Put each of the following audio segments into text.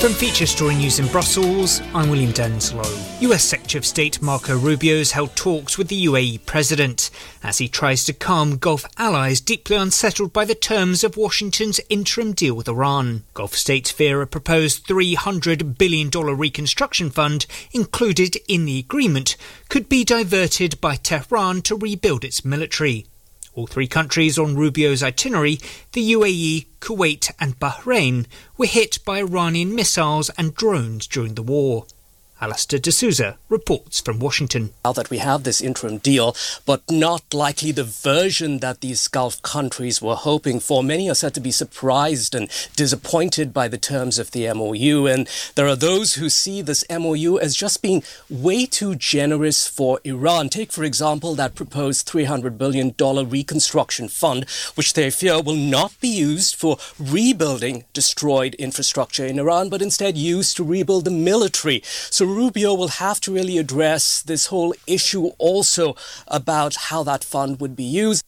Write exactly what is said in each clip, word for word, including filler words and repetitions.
From Feature Story News in Brussels, I'm William Denslow. U S Secretary of State Marco Rubio has held talks with the U A E president as he tries to calm Gulf allies deeply unsettled by the terms of Washington's interim deal with Iran. Gulf states fear a proposed three hundred billion dollars reconstruction fund included in the agreement could be diverted by Tehran to rebuild its military. All three countries on Rubio's itinerary, the U A E, Kuwait and Bahrain, were hit by Iranian missiles and drones during the war. Alistair D'Souza reports from Washington. Now that we have this interim deal, but not likely the version that these Gulf countries were hoping for. Many are said to be surprised and disappointed by the terms of the M O U. And there are those who see this M O U as just being way too generous for Iran. Take, for example, that proposed three hundred billion dollars reconstruction fund, which they fear will not be used for rebuilding destroyed infrastructure in Iran, but instead used to rebuild the military. So Rubio will have to really address this whole issue also about how that fund would be used.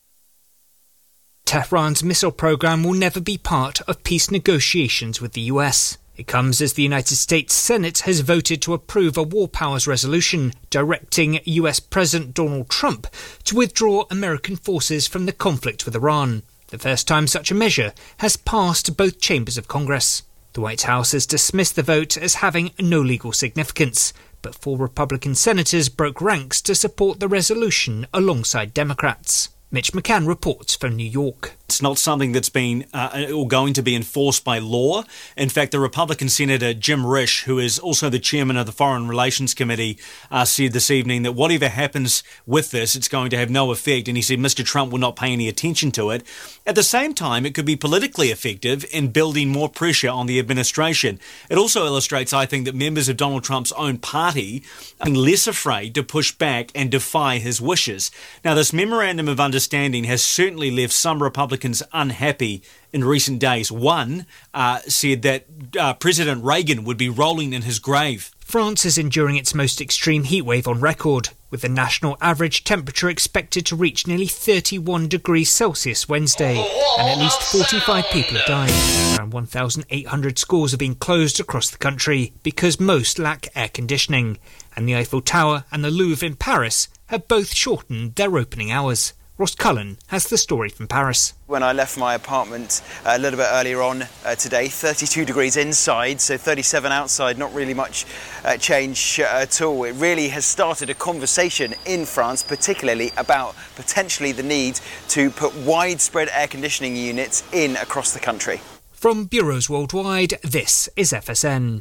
Tehran's missile program will never be part of peace negotiations with the U S. It comes as the United States Senate has voted to approve a war powers resolution directing U S President Donald Trump to withdraw American forces from the conflict with Iran. The first time such a measure has passed both chambers of Congress. The White House has dismissed the vote as having no legal significance, but four Republican senators broke ranks to support the resolution alongside Democrats. Mitch McCann reports from New York. It's not something that's been uh, or going to be enforced by law. In fact, the Republican Senator Jim Risch, who is also the chairman of the Foreign Relations Committee, uh, said this evening that whatever happens with this, it's going to have no effect. And he said Mister Trump will not pay any attention to it. At the same time, it could be politically effective in building more pressure on the administration. It also illustrates, I think, that members of Donald Trump's own party are less afraid to push back and defy his wishes. Now, this memorandum of understanding has certainly left some Republicans unhappy in recent days. One uh, said that uh, President Reagan would be rolling in his grave. France is enduring its most extreme heatwave on record, with the national average temperature expected to reach nearly thirty-one degrees Celsius Wednesday, and at least forty-five people have died. Around one thousand eight hundred schools have been closed across the country because most lack air conditioning, and the Eiffel Tower and the Louvre in Paris have both shortened their opening hours. Ross Cullen has the story from Paris. When I left my apartment a little bit earlier on uh, today, thirty-two degrees inside, so thirty-seven outside, not really much uh, change uh, at all. It really has started a conversation in France, particularly about potentially the need to put widespread air conditioning units in across the country. From bureaus worldwide, this is F S N.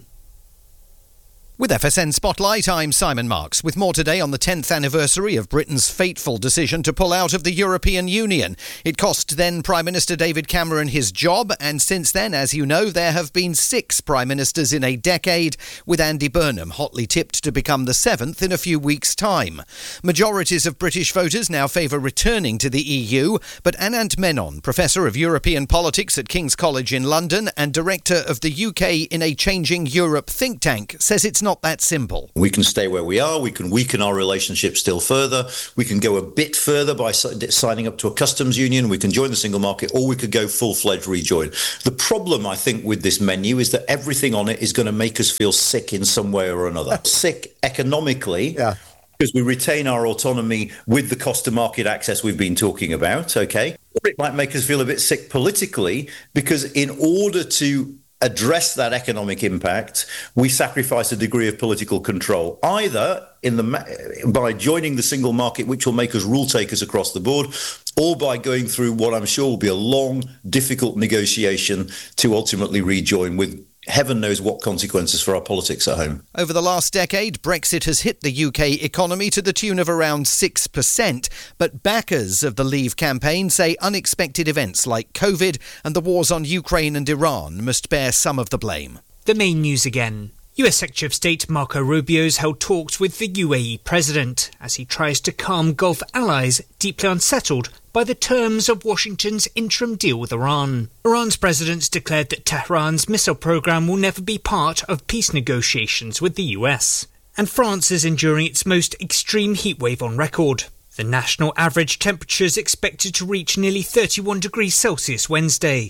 With F S N Spotlight, I'm Simon Marks, with more today on the tenth anniversary of Britain's fateful decision to pull out of the European Union. It cost then Prime Minister David Cameron his job, and since then, as you know, there have been six Prime Ministers in a decade, with Andy Burnham hotly tipped to become the seventh in a few weeks' time. Majorities of British voters now favour returning to the E U, but Anant Menon, Professor of European Politics at King's College in London and Director of the U K in a Changing Europe think tank, says it's not that simple. We can stay where we are, we can weaken our relationship still further, we can go a bit further by signing up to a customs union, we can join the single market, or we could go full-fledged rejoin. The problem, I think, with this menu is that everything on it is going to make us feel sick in some way or another. Sick economically, yeah, because we retain our autonomy with the cost of market access we've been talking about, okay? Or it might make us feel a bit sick politically, because in order to address that economic impact, we sacrifice a degree of political control, either in the by joining the single market, which will make us rule takers across the board, or by going through what I'm sure will be a long, difficult negotiation to ultimately rejoin, with heaven knows what consequences for our politics at home. Over the last decade, Brexit has hit the U K economy to the tune of around six percent. But backers of the Leave campaign say unexpected events like COVID and the wars on Ukraine and Iran must bear some of the blame. The main news again. U S Secretary of State Marco Rubio's held talks with the U A E president as he tries to calm Gulf allies deeply unsettled by the terms of Washington's interim deal with Iran. Iran's president declared that Tehran's missile program will never be part of peace negotiations with the U S. And France is enduring its most extreme heatwave on record. The national average temperature is expected to reach nearly thirty-one degrees Celsius Wednesday.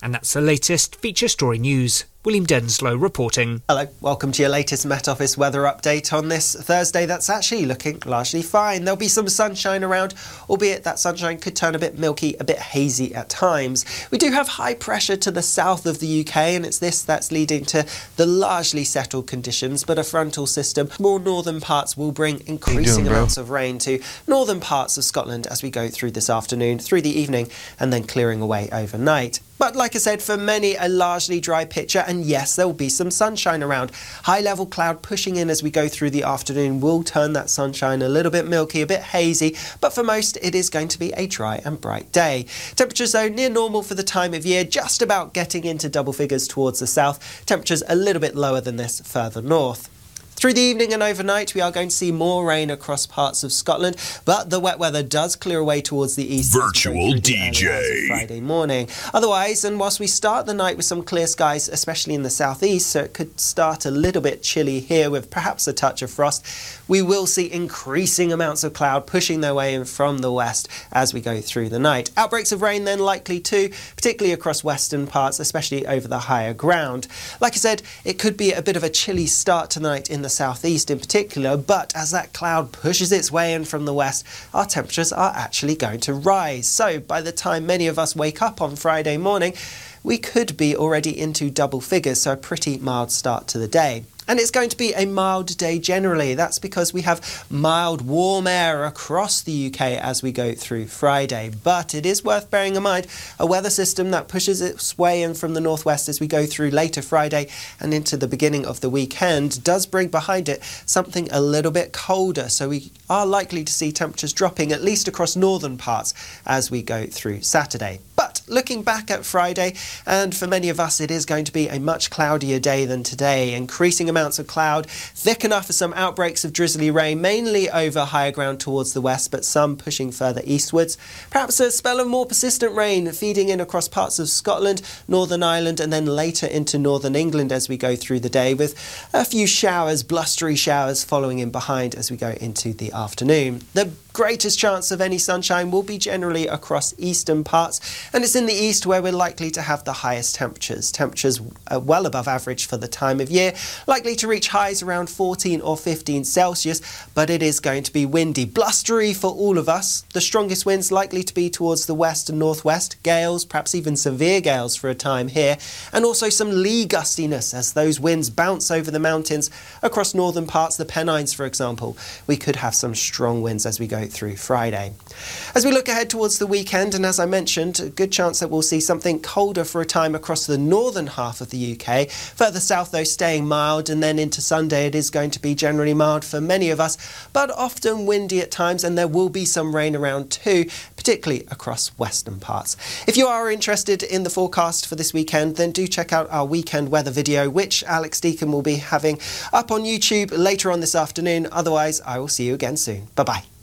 And that's the latest Feature Story News. William Denslow reporting. Hello, welcome to your latest Met Office weather update on this Thursday that's actually looking largely fine. There'll be some sunshine around, albeit that sunshine could turn a bit milky, a bit hazy at times. We do have high pressure to the south of the U K, and it's this that's leading to the largely settled conditions, but a frontal system, more northern parts will bring increasing doing, amounts of rain to northern parts of Scotland as we go through this afternoon, through the evening, and then clearing away overnight. But like I said, for many, a largely dry picture, and yes, there will be some sunshine around. High-level cloud pushing in as we go through the afternoon will turn that sunshine a little bit milky, a bit hazy, but for most, it is going to be a dry and bright day. Temperatures, though, near normal for the time of year, just about getting into double figures towards the south. Temperatures a little bit lower than this further north. Through the evening and overnight, we are going to see more rain across parts of Scotland, but the wet weather does clear away towards the east. Virtual D J. Friday morning. Otherwise, and whilst we start the night with some clear skies, especially in the southeast, so it could start a little bit chilly here with perhaps a touch of frost, we will see increasing amounts of cloud pushing their way in from the west as we go through the night. Outbreaks of rain then likely too, particularly across western parts, especially over the higher ground. Like I said, it could be a bit of a chilly start tonight in the southeast in particular, but as that cloud pushes its way in from the west, our temperatures are actually going to rise. So by the time many of us wake up on Friday morning, we could be already into double figures, so a pretty mild start to the day. And it's going to be a mild day generally. That's because we have mild, warm air across the U K as we go through Friday. But it is worth bearing in mind a weather system that pushes its way in from the northwest as we go through later Friday and into the beginning of the weekend does bring behind it something a little bit colder. So we are likely to see temperatures dropping at least across northern parts as we go through Saturday. But looking back at Friday, and for many of us it is going to be a much cloudier day than today. Increasing amounts of cloud, thick enough for some outbreaks of drizzly rain, mainly over higher ground towards the west, but some pushing further eastwards. Perhaps a spell of more persistent rain feeding in across parts of Scotland, Northern Ireland, and then later into northern England as we go through the day, with a few showers, blustery showers following in behind as we go into the afternoon. The greatest chance of any sunshine will be generally across eastern parts, and it's in the east where we're likely to have the highest temperatures. Temperatures are well above average for the time of year, likely to reach highs around fourteen or fifteen Celsius, but it is going to be windy, blustery for all of us. The strongest winds likely to be towards the west and northwest, gales, perhaps even severe gales for a time here, and also some lee gustiness as those winds bounce over the mountains across northern parts, the Pennines for example. We could have some strong winds as we go through Friday. As we look ahead towards the weekend, and as I mentioned, a good chance that we'll see something colder for a time across the northern half of the U K. Further south though, staying mild, and then into Sunday it is going to be generally mild for many of us, but often windy at times, and there will be some rain around too, particularly across western parts. If you are interested in the forecast for this weekend, then do check out our weekend weather video, which Alex Deacon will be having up on YouTube later on this afternoon. Otherwise, I will see you again soon. Bye-bye.